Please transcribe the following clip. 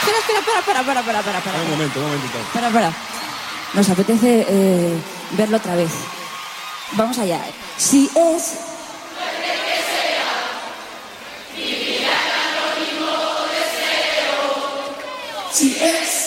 Espera. Un momento. Espera. Nos apetece verlo otra vez. Vamos allá. Si es... Si es...